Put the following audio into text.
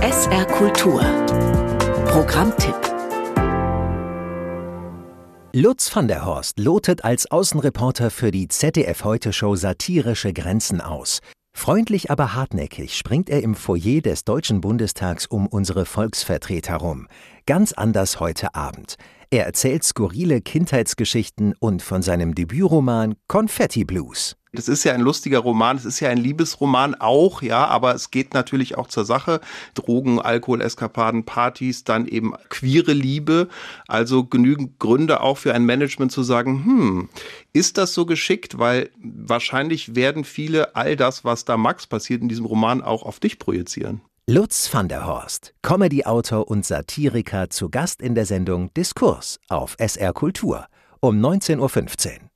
SR Kultur. Programmtipp. Lutz van der Horst lotet als Außenreporter für die ZDF-Heute-Show satirische Grenzen aus. Freundlich, aber hartnäckig springt er im Foyer des Deutschen Bundestags um unsere Volksvertreter rum. Ganz anders heute Abend. Er erzählt skurrile Kindheitsgeschichten und von seinem Debütroman Konfetti Blues. Das ist ja ein lustiger Roman, es ist ja ein Liebesroman auch, ja, aber es geht natürlich auch zur Sache. Drogen, Alkohol, Eskapaden, Partys, dann eben queere Liebe. Also genügend Gründe auch für ein Management zu sagen, ist das so geschickt? Weil wahrscheinlich werden viele all das, was da Max passiert in diesem Roman, auch auf dich projizieren. Lutz van der Horst, Comedy-Autor und Satiriker, zu Gast in der Sendung Diskurs auf SR Kultur um 19:15 Uhr.